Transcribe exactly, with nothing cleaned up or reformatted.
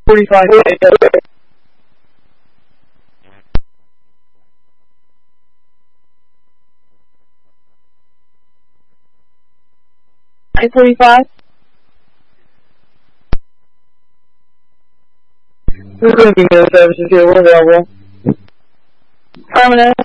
forty-five. nine forty-five. We're going to be no services here. We're available. Permanent.